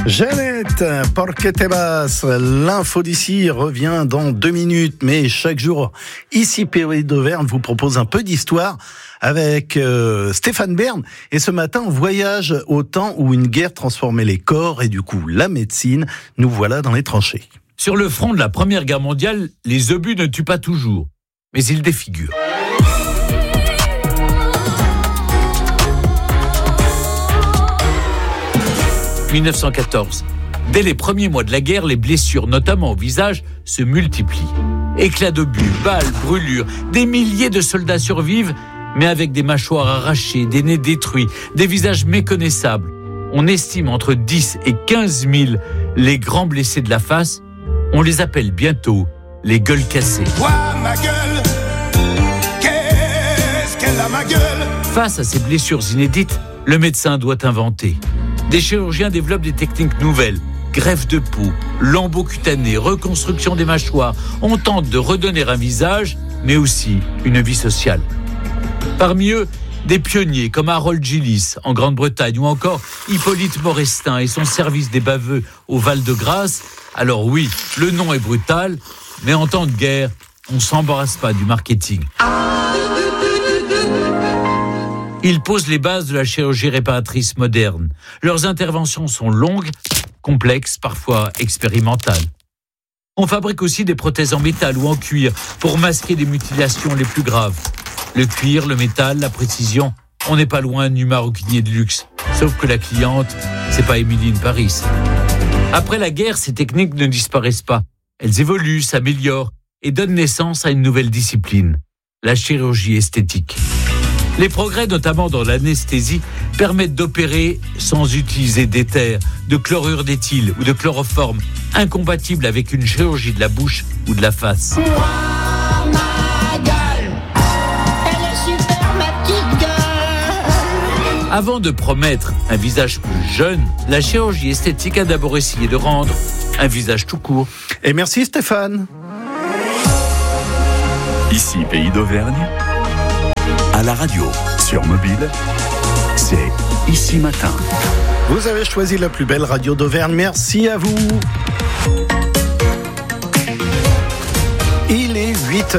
Jeannette, Porque te vas? L'info d'ici revient dans 2 minutes, mais chaque jour, ici Pays d'Auvergne vous propose un peu d'histoire avec Stéphane Bern. Et ce matin, on voyage au temps où une guerre transformait les corps et du coup la médecine. Nous voilà dans les tranchées. Sur le front de la Première Guerre mondiale, les obus ne tuent pas toujours, mais ils défigurent. « 1914. Dès les premiers mois de la guerre, les blessures, notamment au visage, se multiplient. Éclats d'obus, balles, brûlures, des milliers de soldats survivent, mais avec des mâchoires arrachées, des nez détruits, des visages méconnaissables. On estime entre 10 et 15 000 les grands blessés de la face. On les appelle bientôt les gueules cassées. Ouah, ma gueule, qu'est-ce qu'elle a ma gueule? Face à ces blessures inédites, le médecin doit inventer. Des chirurgiens développent des techniques nouvelles. Greffe de peau, lambeaux cutanés, reconstruction des mâchoires. On tente de redonner un visage, mais aussi une vie sociale. Parmi eux, des pionniers comme Harold Gillis en Grande-Bretagne ou encore Hippolyte Morestin et son service des baveux au Val-de-Grâce. Alors oui, le nom est brutal, mais en temps de guerre, on ne s'embarrasse pas du marketing. Ils posent les bases de la chirurgie réparatrice moderne. Leurs interventions sont longues, complexes, parfois expérimentales. On fabrique aussi des prothèses en métal ou en cuir pour masquer les mutilations les plus graves. Le cuir, le métal, la précision, on n'est pas loin du maroquinier de luxe. Sauf que la cliente, c'est pas Émiline Paris. Après la guerre, ces techniques ne disparaissent pas. Elles évoluent, s'améliorent et donnent naissance à une nouvelle discipline, la chirurgie esthétique. Les progrès, notamment dans l'anesthésie, permettent d'opérer sans utiliser d'éther, de chlorure d'éthyle ou de chloroforme, incompatibles avec une chirurgie de la bouche ou de la face. Wow, ma gueule, elle est super, ma petite gueule. Avant de promettre un visage plus jeune, la chirurgie esthétique a d'abord essayé de rendre un visage tout court. Et merci Stéphane. Ici Pays d'Auvergne, à la radio, sur mobile, c'est Ici Matin. Vous avez choisi la plus belle radio d'Auvergne. Merci à vous. Il est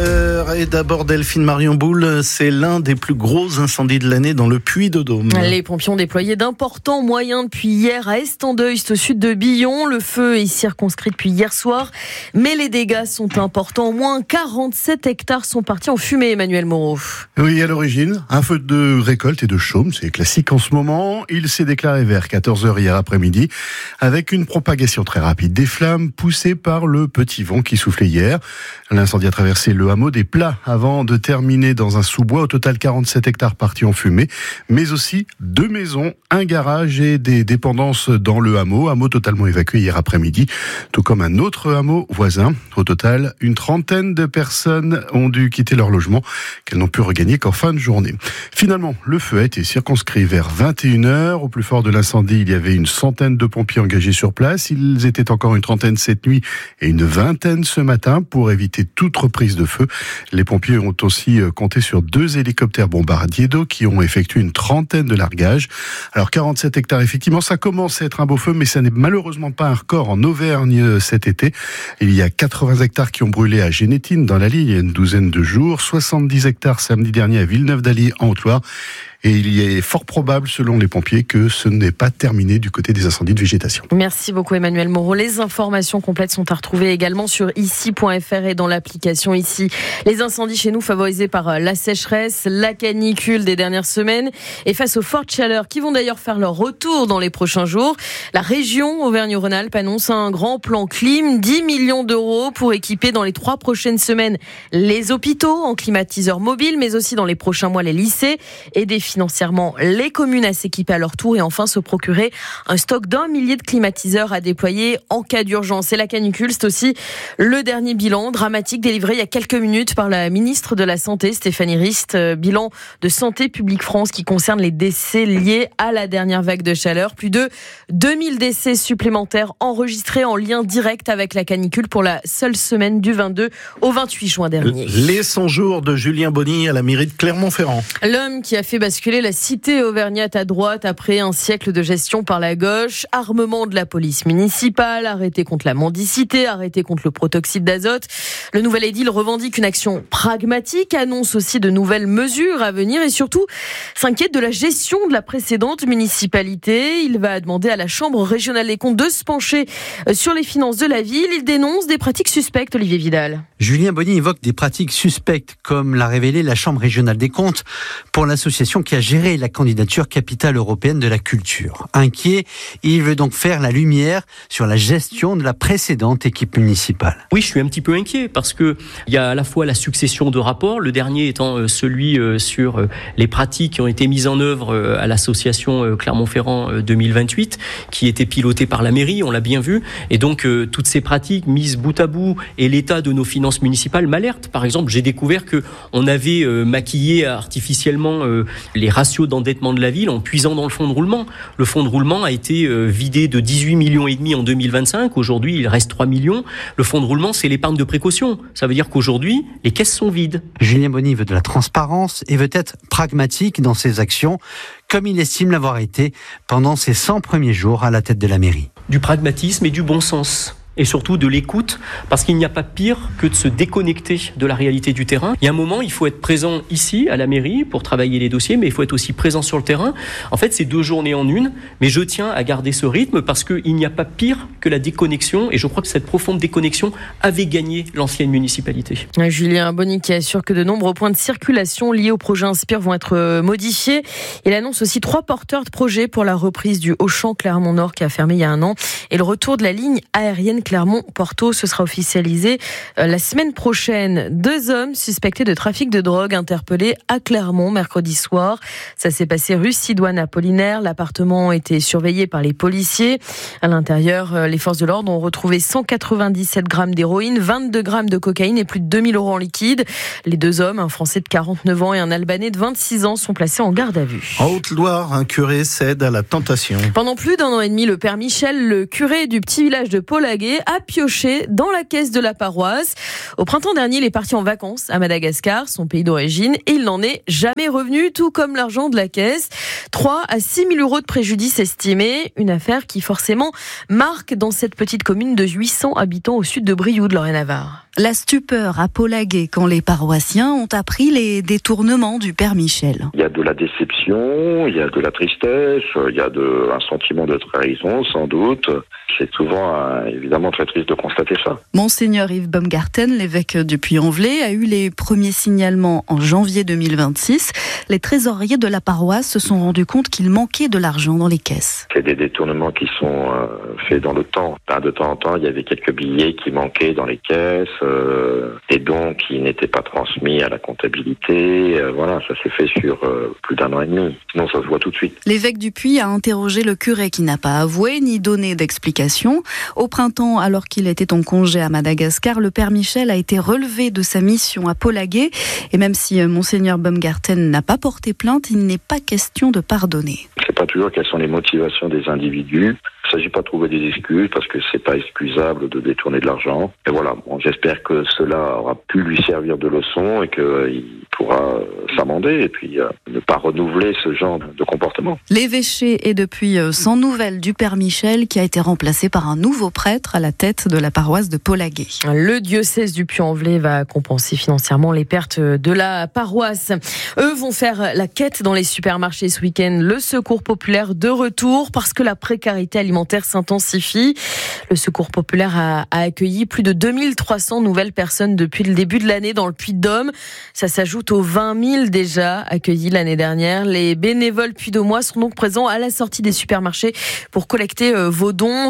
8h et d'abord Delphine Marion Boule, c'est l'un des plus gros incendies de l'année dans le Puy-de-Dôme. Les pompiers ont déployé d'importants moyens depuis hier à Estendeuil, c'est au sud de Billon. Le feu est circonscrit depuis hier soir, mais les dégâts sont importants. Au moins 47 hectares sont partis en fumée, Emmanuel Moreau. Oui, à l'origine, un feu de récolte et de chaume, c'est classique en ce moment. Il s'est déclaré vers 14h hier après-midi, avec une propagation très rapide des flammes poussées par le petit vent qui soufflait hier. L'incendie a traversé le hameau des Plats avant de terminer dans un sous-bois. Au total, 47 hectares partis en fumée, mais aussi 2 maisons, un garage et des dépendances dans le hameau. Hameau totalement évacué hier après-midi, tout comme un autre hameau voisin. Au total, une trentaine de personnes ont dû quitter leur logement, qu'elles n'ont pu regagner qu'en fin de journée. Finalement, le feu a été circonscrit vers 21h. Au plus fort de l'incendie, il y avait une centaine de pompiers engagés sur place. Ils étaient encore une trentaine cette nuit et une vingtaine ce matin pour éviter toute reprise de feu. Les pompiers ont aussi compté sur 2 hélicoptères bombardiers d'eau qui ont effectué une trentaine de largages. Alors 47 hectares, effectivement, ça commence à être un beau feu, mais ça n'est malheureusement pas un record en Auvergne cet été. Il y a 80 hectares qui ont brûlé à Génétine, dans l'Allier, il y a une douzaine de jours, 70 hectares samedi dernier à Villeneuve-d'Allier, en Haute-Loire. Et il est fort probable, selon les pompiers, que ce n'est pas terminé du côté des incendies de végétation. Merci beaucoup Emmanuel Moreau. Les informations complètes sont à retrouver également sur ici.fr et dans l'application Ici. Les incendies chez nous favorisés par la sécheresse, la canicule des dernières semaines et face aux fortes chaleurs qui vont d'ailleurs faire leur retour dans les prochains jours. La région Auvergne-Rhône-Alpes annonce un grand plan clim, 10 millions d'euros pour équiper dans les 3 prochaines semaines les hôpitaux en climatiseurs mobiles, mais aussi dans les prochains mois les lycées et des financièrement les communes à s'équiper à leur tour et enfin se procurer un stock d'1 millier de climatiseurs à déployer en cas d'urgence. Et la canicule, c'est aussi le dernier bilan dramatique délivré il y a quelques minutes par la ministre de la Santé, Stéphanie Rist. Bilan de Santé publique France qui concerne les décès liés à la dernière vague de chaleur. Plus de 2000 décès supplémentaires enregistrés en lien direct avec la canicule pour la seule semaine du 22 au 28 juin dernier. Les 100 jours de Julien Bonny à la mairie de Clermont-Ferrand. L'homme qui a fait basculer basculer la cité auvergnate à droite après un siècle de gestion par la gauche. Armement de la police municipale, arrêté contre la mendicité, arrêté contre le protoxyde d'azote. Le nouvel édile revendique une action pragmatique, annonce aussi de nouvelles mesures à venir et surtout s'inquiète de la gestion de la précédente municipalité. Il va demander à la Chambre régionale des comptes de se pencher sur les finances de la ville. Il dénonce des pratiques suspectes, Olivier Vidal. Julien Bonny évoque des pratiques suspectes, comme l'a révélé la Chambre régionale des comptes pour l'association qui a géré la candidature capitale européenne de la culture. Inquiet, il veut donc faire la lumière sur la gestion de la précédente équipe municipale. Oui, je suis un petit peu inquiet parce que il y a à la fois la succession de rapports, le dernier étant celui sur les pratiques qui ont été mises en œuvre à l'association Clermont-Ferrand 2028, qui était pilotée par la mairie, on l'a bien vu, et donc toutes ces pratiques mises bout à bout et l'état de nos finances municipales m'alertent. Par exemple, j'ai découvert que on avait maquillé artificiellement les ratios d'endettement de la ville en puisant dans le fonds de roulement. Le fonds de roulement a été vidé de 18,5 millions en 2025. Aujourd'hui, il reste 3 millions. Le fonds de roulement, c'est l'épargne de précaution. Ça veut dire qu'aujourd'hui, les caisses sont vides. Julien Bonny veut de la transparence et veut être pragmatique dans ses actions, comme il estime l'avoir été pendant ses 100 premiers jours à la tête de la mairie. Du pragmatisme et du bon sens. Et surtout de l'écoute, parce qu'il n'y a pas pire que de se déconnecter de la réalité du terrain. Il y a un moment, il faut être présent ici, à la mairie, pour travailler les dossiers, mais il faut être aussi présent sur le terrain. En fait, c'est 2 journées en une, mais je tiens à garder ce rythme, parce qu'il n'y a pas pire que la déconnexion, et je crois que cette profonde déconnexion avait gagné l'ancienne municipalité. Julien Bonny qui assure que de nombreux points de circulation liés au projet Inspire vont être modifiés. Il annonce aussi 3 porteurs de projets pour la reprise du Auchan Clermont-Nord qui a fermé il y a 1 an, et le retour de la ligne aérienne Clermont-Porto. Ce sera officialisé la semaine prochaine. 2 hommes suspectés de trafic de drogue interpellés à Clermont mercredi soir. Ça s'est passé rue Sidoine Apollinaire. L'appartement était surveillé par les policiers. À l'intérieur, les forces de l'ordre ont retrouvé 197 grammes d'héroïne, 22 grammes de cocaïne et plus de 2 000 € en liquide. Les 2 hommes, un Français de 49 ans et un Albanais de 26 ans, sont placés en garde à vue. En Haute-Loire, un curé cède à la tentation. Pendant plus d'1 an et demi, le père Michel, le curé du petit village de Polaguet, a pioché dans la caisse de la paroisse. Au printemps dernier, il est parti en vacances à Madagascar, son pays d'origine, et il n'en est jamais revenu, tout comme l'argent de la caisse. 3 à 6 000 € de préjudice estimés. Une affaire qui forcément marque dans cette petite commune de 800 habitants au sud de Brioude, Lorraine-Navarre. La stupeur à Polaguet quand les paroissiens ont appris les détournements du père Michel. Il y a de la déception, il y a de la tristesse, il y a un sentiment de trahison sans doute. C'est souvent évidemment très triste de constater ça. Monseigneur Yves Baumgarten, l'évêque du Puy-en-Velay, a eu les premiers signalements en janvier 2026. Les trésoriers de la paroisse se sont rendus compte qu'il manquait de l'argent dans les caisses. C'est des détournements qui sont faits dans le temps. De temps en temps, il y avait quelques billets qui manquaient dans les caisses et donc qui n'étaient pas transmis à la comptabilité. Voilà, ça s'est fait sur plus d'1 an et demi. Sinon, ça se voit tout de suite. L'évêque du Puy a interrogé le curé qui n'a pas avoué ni donné d'explication. Au printemps, alors qu'il était en congé à Madagascar, le père Michel a été relevé de sa mission à Polaguet. Et même si Monseigneur Baumgarten n'a pas porté plainte, il n'est pas question de pardonner. Je ne sais pas toujours quelles sont les motivations des individus. Il ne s'agit pas de trouver des excuses parce que c'est pas excusable de détourner de l'argent. Et voilà, bon, j'espère que cela aura pu lui servir de leçon et qu'il pourra s'amender et puis ne pas renouveler ce genre de comportement. L'évêché est depuis sans nouvelles du père Michel qui a été remplacé par un nouveau prêtre à la tête de la paroisse de Polaguet. Le diocèse du Puy-en-Velay va compenser financièrement les pertes de la paroisse. Eux vont faire la quête dans les supermarchés ce week-end. Le Secours populaire de retour parce que la précarité alimentaire s'intensifie. Le Secours populaire a accueilli plus de 2300 nouvelles personnes depuis le début de l'année dans le Puy-de-Dôme. Ça s'ajoute aux 20 000 déjà accueillis l'année dernière. Les bénévoles puy-de-dômois sont donc présents à la sortie des supermarchés pour collecter vos dons,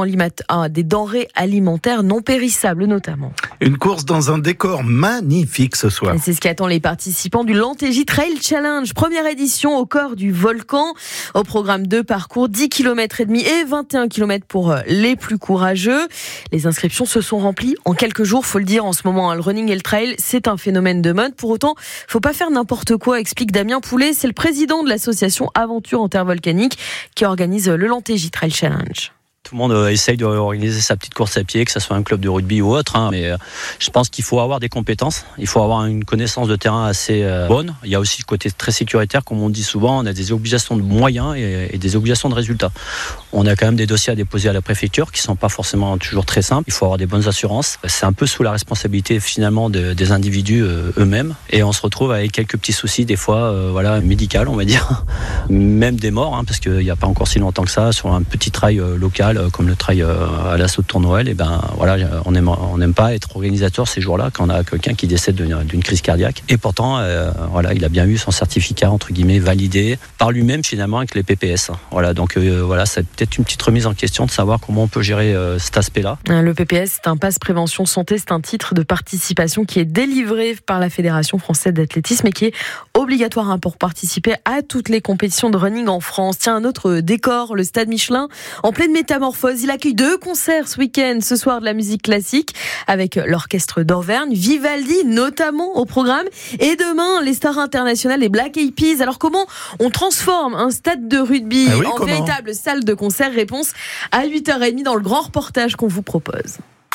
des denrées alimentaires non périssables notamment. Une course dans un décor magnifique ce soir. Et c'est ce qui attend les participants du Lantégie Trail Challenge. Première édition au cœur du volcan. Au programme 2 parcours, 10 km et demi et 21 km pour les plus courageux. Les inscriptions se sont remplies en quelques jours, faut le dire en ce moment. Le running et le trail, c'est un phénomène de mode. Pour autant, faut pas faire n'importe quoi, explique Damien Poulet. C'est le président de l'association Aventure Intervolcanique qui organise le Lantégie Trail Challenge. Tout le monde essaye d'organiser sa petite course à pied, que ce soit un club de rugby ou autre. Mais je pense qu'il faut avoir des compétences. Il faut avoir une connaissance de terrain assez bonne. Il y a aussi le côté très sécuritaire, comme on dit souvent. On a des obligations de moyens et des obligations de résultats. On a quand même des dossiers à déposer à la préfecture qui ne sont pas forcément toujours très simples. Il faut avoir des bonnes assurances. C'est un peu sous la responsabilité finalement des individus eux-mêmes. Et on se retrouve avec quelques petits soucis des fois médical, on va dire. Même des morts, parce qu'il n'y a pas encore si longtemps que ça, sur un petit trail local comme le trail à l'assaut de Tournoël, on n'aime pas être organisateur ces jours-là quand on a quelqu'un qui décède d'une crise cardiaque. Et pourtant, il a bien eu son certificat entre guillemets validé par lui-même finalement avec les PPS. Donc c'est peut-être une petite remise en question de savoir comment on peut gérer cet aspect-là. Le PPS, c'est un pass prévention santé, c'est un titre de participation qui est délivré par la Fédération française d'athlétisme et qui est obligatoire pour participer à toutes les compétitions de running en France. Tiens, un autre décor, le Stade Michelin, en pleine métamorphose. Il accueille 2 concerts ce week-end. Ce soir, de la musique classique avec l'orchestre d'Auvergne, Vivaldi notamment au programme. Et demain, les stars internationales, les Black Eyed Peas. Alors comment on transforme un stade de rugby en véritable salle de concert? Réponse à 8h30 dans le grand reportage qu'on vous propose.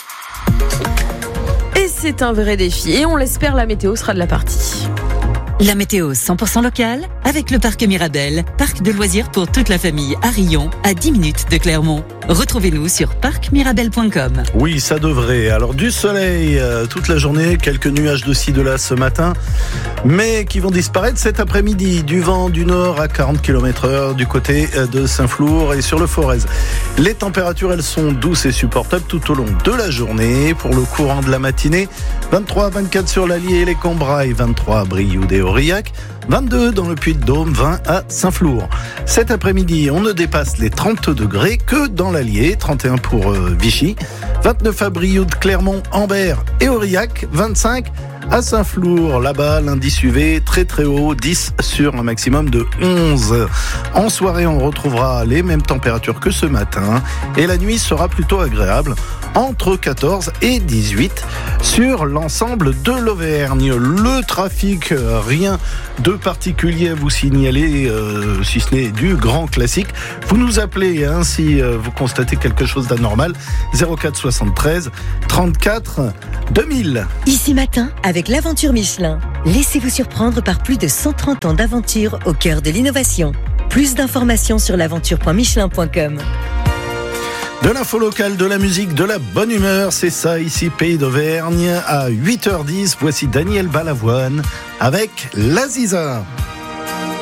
Et c'est un vrai défi. Et on l'espère, la météo sera de la partie. La météo 100% locale avec le parc Mirabel, parc de loisirs pour toute la famille à Rion, à 10 minutes de Clermont. Retrouvez-nous sur parcmirabel.com. Oui, ça devrait. Alors du soleil toute la journée, quelques nuages de ci de là ce matin, mais qui vont disparaître cet après-midi. Du vent du nord à 40 km/h du côté de Saint-Flour et sur le Forez. Les températures, elles sont douces et supportables tout au long de la journée. Pour le courant de la matinée, 23 à 24 sur l'Allier et les Combrailles, 23 à Brioude et Aurillac, 22 dans le Puy-de-Dôme, 20 à Saint-Flour. Cet après-midi, on ne dépasse les 30 degrés que dans l'Allier, 31 pour Vichy, 29 à Brioude, Clermont, Ambert et Aurillac, 25 à Saint-Flour. Là-bas, l'indice UV très très haut, 10 sur un maximum de 11. En soirée, on retrouvera les mêmes températures que ce matin et la nuit sera plutôt agréable, entre 14 et 18 sur l'ensemble de l'Auvergne. Le trafic, rien de particulier à vous signaler, si ce n'est du grand classique. Vous nous appelez si vous constatez quelque chose d'anormal, 04 73 34 2000. Ici matin, avec l'aventure Michelin. Laissez-vous surprendre par plus de 130 ans d'aventure au cœur de l'innovation. Plus d'informations sur l'aventure.michelin.com. De l'info locale, de la musique, de la bonne humeur, c'est ça ici Pays d'Auvergne. À 8h10, voici Daniel Balavoine avec l'Aziza.